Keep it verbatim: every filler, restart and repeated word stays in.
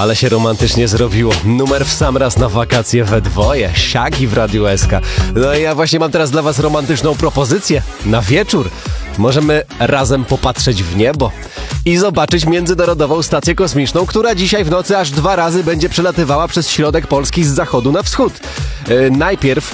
Ale się romantycznie zrobiło. Numer w sam raz na wakacje we dwoje. Shaggy w Radiu S K. No i ja właśnie mam teraz dla was romantyczną propozycję. Na wieczór możemy razem popatrzeć w niebo i zobaczyć Międzynarodową Stację Kosmiczną, która dzisiaj w nocy aż dwa razy będzie przelatywała przez środek Polski z zachodu na wschód. Yy, najpierw